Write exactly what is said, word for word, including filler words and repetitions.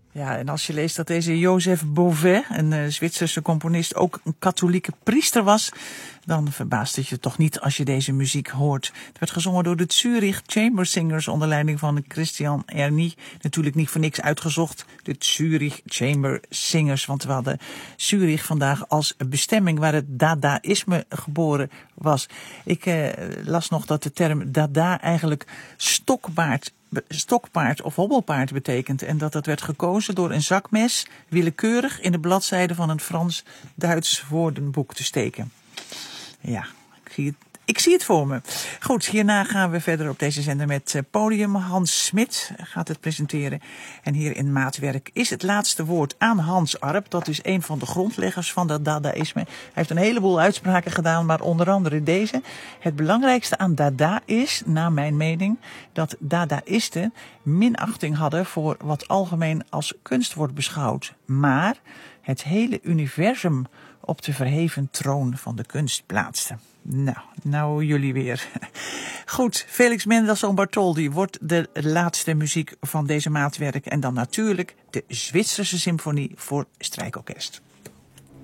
Ja, en als je leest dat deze Joseph Beauvais, een uh, Zwitserse componist, ook een katholieke priester was, dan verbaast het je toch niet als je deze muziek hoort. Het werd gezongen door de Zurich Chamber Singers onder leiding van Christian Erny. Natuurlijk niet voor niks uitgezocht, de Zurich Chamber Singers, want we hadden Zurich vandaag als bestemming waar het Dadaïsme geboren was. Ik uh, las nog dat de term Dada eigenlijk stokpaard stokpaard of hobbelpaard betekent en dat dat werd gekozen door een zakmes willekeurig in de bladzijde van een Frans-Duits woordenboek te steken. Ja, ik zie het, ik zie het voor me. Goed, hierna gaan we verder op deze zender met podium. Hans Smit gaat het presenteren. En hier in Maatwerk is het laatste woord aan Hans Arp. Dat is een van de grondleggers van dat Dadaïsme. Hij heeft een heleboel uitspraken gedaan, maar onder andere deze. Het belangrijkste aan Dada is, naar mijn mening, dat Dadaïsten minachting hadden voor wat algemeen als kunst wordt beschouwd. Maar het hele universum op de verheven troon van de kunst plaatste. Nou, nou jullie weer. Goed, Felix Mendelssohn Bartholdy wordt de laatste muziek van deze Maatwerk. En dan natuurlijk de Zwitserse symfonie voor strijkorkest.